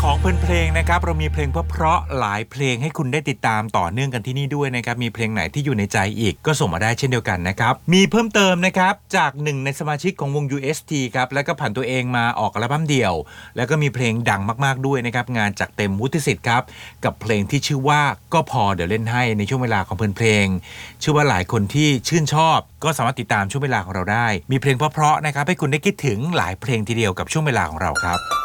ของเพลงนะครับเรามีเพลงเพราะๆหลายเพลงให้คุณได้ติดตามต่อเนื่องกันที่นี่ด้วยนะครับมีเพลงไหนที่อยู่ในใจอีกก็ส่งมาได้เช่นเดียวกันนะครับมีเพิ่มเติมนะครับจากหนึ่งในสมาชิกของวง UST ครับแล้วก็ผ่านตัวเองมาออกอัลบั้มเดี่ยวแล้วก็มีเพลงดังมากๆด้วยนะครับงานจากเต็มวุฒิสิทธิ์ครับกับเพลงที่ชื่อว่าก็พอเดี๋ยวเล่นให้ในช่วงเวลาของเพลงเชื่อว่าหลายคนที่ชื่นชอบก็สามารถติดตามช่วงเวลาของเราได้มีเพลงเพราะๆนะครับให้คุณได้คิดถึงหลายเพลงทีเดียวกับช่วงเวลาของเราครับ